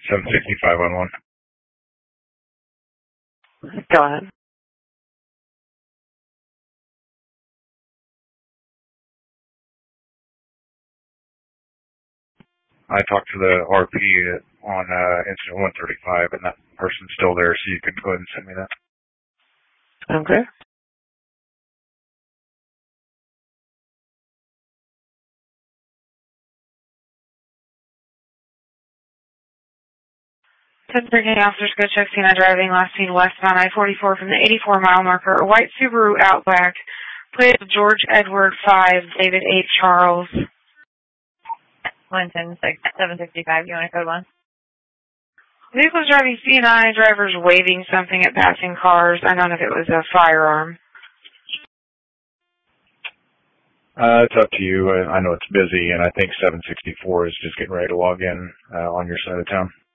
765 on one. Go ahead. I talked to the RP on incident 135, and that person's still there, so you can go ahead and send me that. Okay. Bringing officers go check scene on driving last seen westbound I-44 from the 84-mile marker. A white Subaru Outback. Plate of George Edward 5, David 8 Charles. 765. You want to code 1? Vehicles driving C&I, drivers waving something at passing cars. I don't know if it was a firearm. It's up to you. I know it's busy, and I think 764 is just getting ready to log in on your side of town.